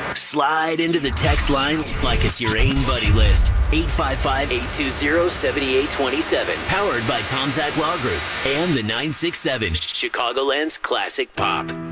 Slide into the text line like it's your AIM buddy list. 855-820-7827. Powered by Tom Zach Law Group and the 967 Chicagoland's Classic Pop.